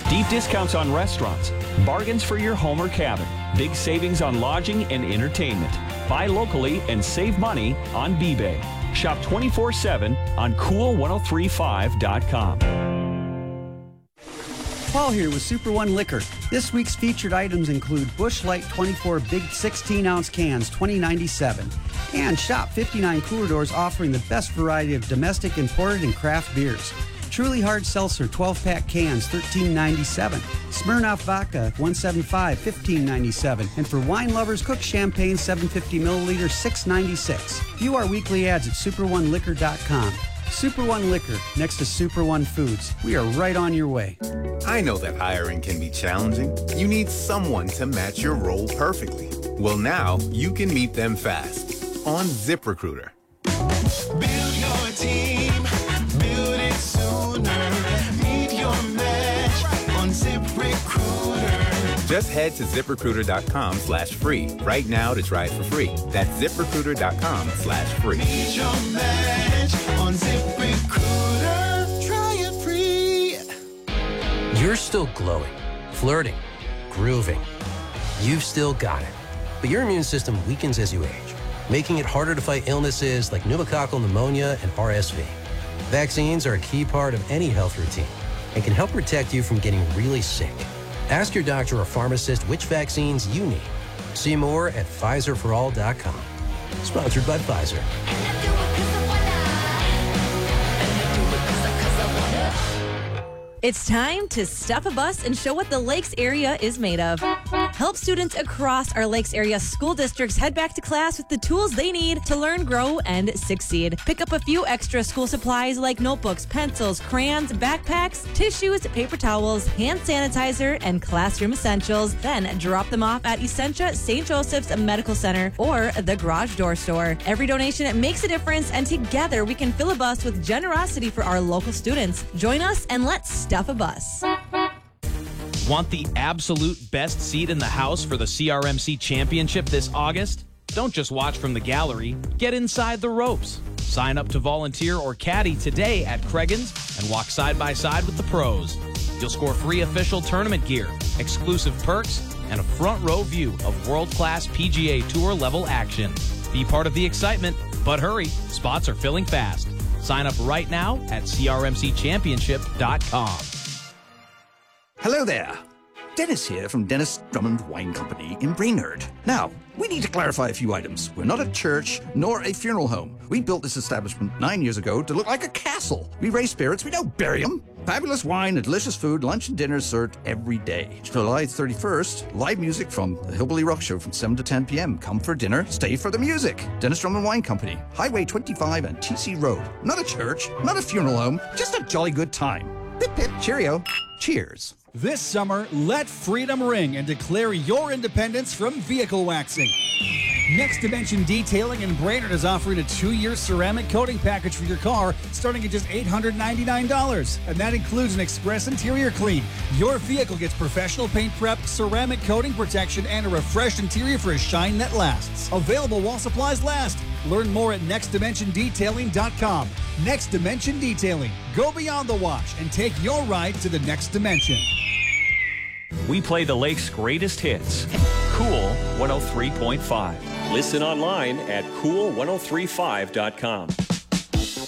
Deep discounts on restaurants, bargains for your home or cabin, big savings on lodging and entertainment. Buy locally and save money on B-Bay. Shop 24/7 on cool1035.com. Paul here with Super One Liquor. This week's featured items include Busch Light 24 big 16-ounce cans, $20.97. And Shop 59 Cooler Doors offering the best variety of domestic, imported, and craft beers. Truly Hard Seltzer 12-pack cans, $13.97. Smirnoff Vodka 175, $15.97. And for wine lovers, Cook Champagne 750 milliliters, $6.96. View our weekly ads at superoneliquor.com. Super One Liquor, next to Super One Foods. We are right on your way. I know that hiring can be challenging. You need someone to match your role perfectly. Well, now you can meet them fast on ZipRecruiter. Build your team, build it sooner. Meet your match on ZipRecruiter. Just head to ZipRecruiter.com/free right now to try it for free. That's ZipRecruiter.com/free. Meet your match on ZipRecruiter. Try it free. You're still glowing, flirting, grooving. You've still got it. But your immune system weakens as you age, making it harder to fight illnesses like pneumococcal pneumonia and RSV. Vaccines are a key part of any health routine and can help protect you from getting really sick. Ask your doctor or pharmacist which vaccines you need. See more at PfizerForAll.com. Sponsored by Pfizer. It's time to stuff a bus and show what the Lakes area is made of. Help students across our Lakes area school districts head back to class with the tools they need to learn, grow, and succeed. Pick up a few extra school supplies like notebooks, pencils, crayons, backpacks, tissues, paper towels, hand sanitizer, and classroom essentials. Then drop them off at Essentia St. Joseph's Medical Center or the Garage Door Store. Every donation makes a difference, and together we can fill a bus with generosity for our local students. Join us and let's stuff a bus. Want the absolute best seat in the house for the CRMC Championship this August? Don't just watch from the gallery. Get inside the ropes. Sign up to volunteer or caddy today at Cregan's and walk side by side with the pros. You'll score free official tournament gear, exclusive perks, and a front row view of world-class PGA Tour level action. Be part of the excitement, but hurry, spots are filling fast. Sign up right now at crmcchampionship.com. Hello there. Dennis here from Dennis Drummond Wine Company in Brainerd. Now, we need to clarify a few items. We're not a church nor a funeral home. We built this establishment 9 years ago to look like a castle. We raise spirits, we don't bury them. Fabulous wine and delicious food, lunch and dinner served every day. July 31st, live music from the Hillbilly Rock Show from 7 to 10 p.m. Come for dinner, stay for the music. Dennis Drummond Wine Company, Highway 25 and TC Road. Not a church, not a funeral home, just a jolly good time. Pip pip, cheerio, cheers. This summer, let freedom ring and declare your independence from vehicle waxing. Next Dimension Detailing in Brainerd is offering a 2-year ceramic coating package for your car starting at just $899. And that includes an express interior clean. Your vehicle gets professional paint prep, ceramic coating protection, and a refreshed interior for a shine that lasts. Available while supplies last. Learn more at nextdimensiondetailing.com. Next Dimension Detailing. Go beyond the wash and take your ride to the next dimension. We play the Lake's greatest hits. Cool 103.5. Listen online at cool1035.com.